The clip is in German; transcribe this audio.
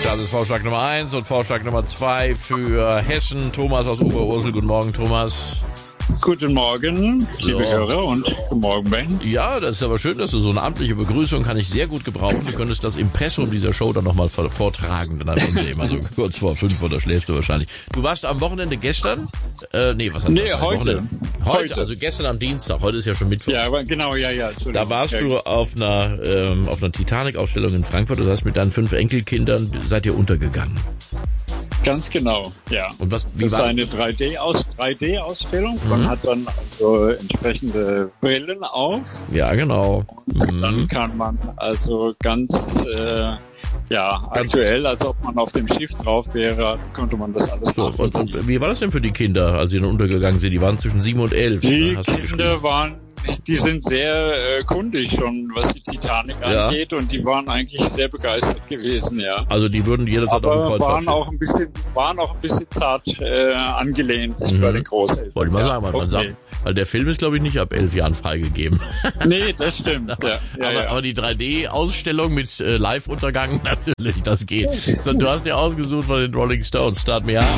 Das ist Vorschlag Nummer 1 und Vorschlag Nummer 2 für Hessen. Thomas aus Oberursel. Guten Morgen, Thomas. Guten Morgen, liebe Hörer, und guten Morgen, Ben. Ja, das ist aber schön, dass du so eine amtliche Begrüßung kann ich sehr gut gebrauchen. Du könntest das Impressum dieser Show dann nochmal vortragen, dann am Ende immer so kurz vor 5 oder schläfst du wahrscheinlich. Du warst am Wochenende gestern? Heute. Heute, also gestern am Dienstag. Heute ist ja schon Mittwoch. Ja, aber genau, ja. Entschuldigung. Da warst du auf einer Titanic-Ausstellung in Frankfurt. Das heißt, mit deinen 5 Enkelkindern seid ihr untergegangen. Ganz genau, ja. Und wie war eine 3D-Ausstellung. Man hat dann also entsprechende Brillen auf. Ja, genau. Und dann kann man also ganz aktuell, als ob man auf dem Schiff drauf wäre, konnte man das alles nachvollziehen. Und wie war das denn für die Kinder, als sie dann untergegangen sind? Die waren zwischen 7 und 11. Die Kinder die sind sehr kundig schon, was die Titanic angeht, und die waren eigentlich sehr begeistert gewesen, ja. Also die würden jederzeit auf dem Kreuzfahrtschiff. waren auch ein bisschen zart angelehnt bei den Großeltern. Wollte ich mal sagen, weil der Film ist, glaube ich, nicht ab 11 Jahren freigegeben. Nee, das stimmt. Aber die 3D-Ausstellung mit Live-Untergang, natürlich, das geht. So, du hast ja ausgesucht von den Rolling Stones. Start Me Up.